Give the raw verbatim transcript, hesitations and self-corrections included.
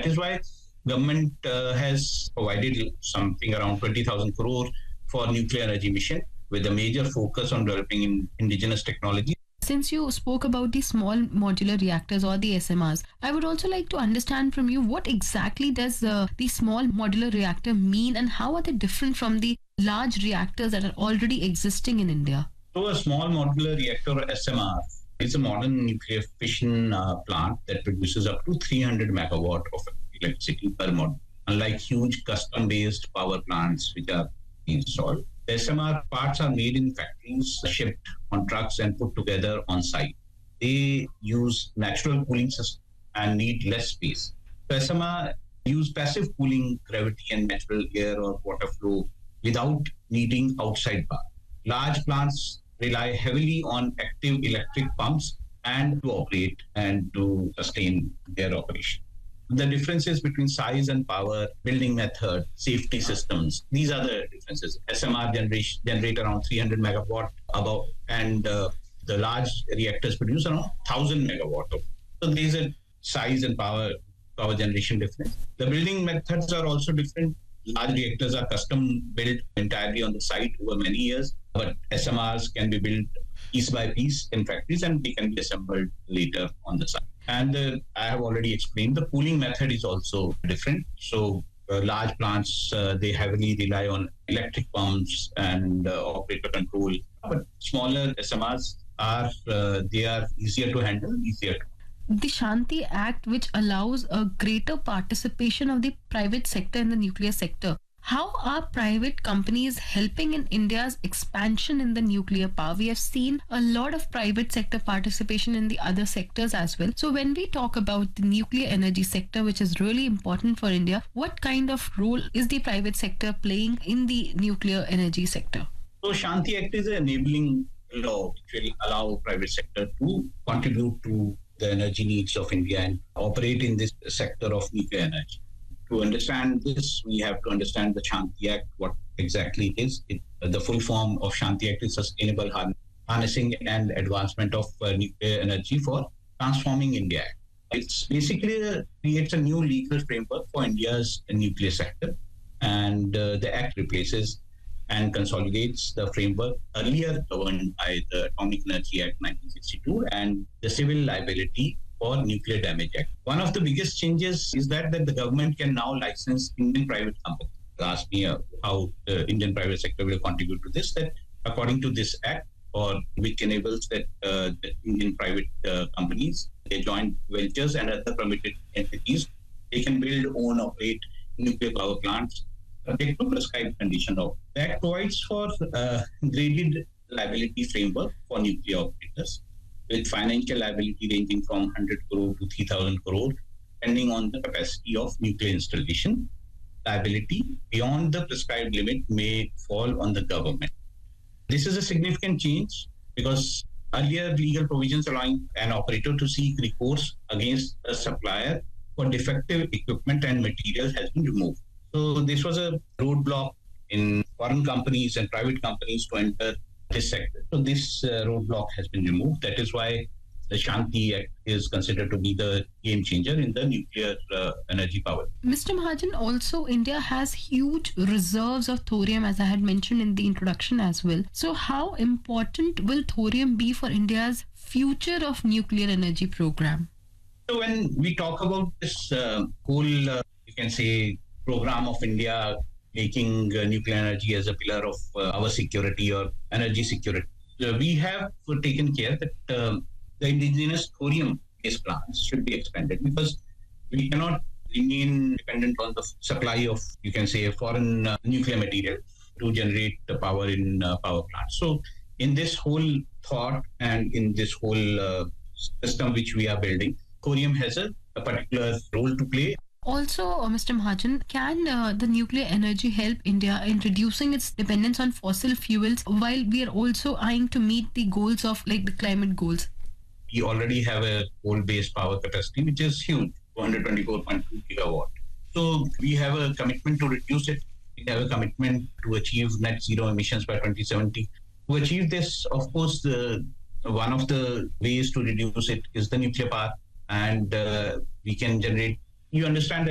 That is why government uh, has provided something around twenty thousand crore for nuclear energy mission with a major focus on developing in indigenous technology. Since you spoke about the small modular reactors or the S M Rs, I would also like to understand from you what exactly does uh, the small modular reactor mean and how are they different from the large reactors that are already existing in India? So a small modular reactor or S M R is a modern nuclear fission uh, plant that produces up to three hundred megawatt of electricity per module, unlike huge custom-based power plants which are installed. The S M R parts are made in factories, shipped on trucks and put together on site. They use natural cooling system and need less space. The S M R use passive cooling, gravity and natural air or water flow without needing outside power. Large plants rely heavily on active electric pumps and to operate and to sustain their operation. The differences between size and power, building method, safety systems, these are the differences. S M R generation, generate around three hundred megawatt above, and uh, the large reactors produce around one thousand megawatt. So these are size and power, power generation difference. The building methods are also different. Large reactors are custom built entirely on the site over many years, but S M Rs can be built piece by piece in factories and they can be assembled later on the site. And uh, I have already explained the cooling method is also different. So uh, large plants, uh, they heavily rely on electric pumps and uh, operator control. But smaller S M Rs are, uh, they are easier to handle, easier to the Shanti Act, which allows a greater participation of the private sector in the nuclear sector. How are private companies helping in India's expansion in the nuclear power? We have seen a lot of private sector participation in the other sectors as well. So when we talk about the nuclear energy sector, which is really important for India, what kind of role is the private sector playing in the nuclear energy sector? So Shanti Act is an enabling law which will allow private sector to contribute to the energy needs of India and operate in this sector of nuclear energy. To understand this, we have to understand the Shanti Act, what exactly it is. It, uh, the full form of Shanti Act is Sustainable Harnessing and Advancement of uh, Nuclear Energy for Transforming India. It's basically uh, creates a new legal framework for India's nuclear sector, and uh, the Act replaces and consolidates the framework earlier governed by the Atomic Energy Act nineteen sixty-two and the Civil Liability for Nuclear Damage Act. One of the biggest changes is that, that the government can now license Indian private companies. Ask me uh, how the Indian private sector will contribute to this, that according to this act, or which enables that uh, the Indian private uh, companies, their joint ventures and other permitted entities, they can build, own, operate nuclear power plants subject to prescribed condition of. That provides for uh, graded liability framework for nuclear operators, with financial liability ranging from one hundred crore to three thousand crore, depending on the capacity of nuclear installation. Liability beyond the prescribed limit may fall on the government. This is a significant change because earlier legal provisions allowing an operator to seek recourse against a supplier for defective equipment and materials has been removed. So this was a roadblock in foreign companies and private companies to enter this sector. So this uh, roadblock has been removed. That is why the Shanti Act is considered to be the game changer in the nuclear uh, energy power. Mister Mahajan, also India has huge reserves of thorium, as I had mentioned in the introduction as well. So how important will thorium be for India's future of nuclear energy program? So when we talk about this uh, whole, uh, you can say, program of India making uh, nuclear energy as a pillar of uh, our security or energy security, uh, we have taken care that uh, the indigenous thorium-based plants should be expanded because we cannot remain dependent on the supply of, you can say, foreign uh, nuclear material to generate the power in uh, power plants. So in this whole thought and in this whole uh, system which we are building, thorium has a, a particular role to play. Also, uh, Mister Mahajan, can uh, the nuclear energy help India in reducing its dependence on fossil fuels while we are also eyeing to meet the goals of like the climate goals? We already have a coal-based power capacity which is huge, two hundred twenty-four point two gigawatt. So we have a commitment to reduce it. We have a commitment to achieve net zero emissions by twenty seventy. To achieve this, of course, the, one of the ways to reduce it is the nuclear power, and uh, we can generate. You understand that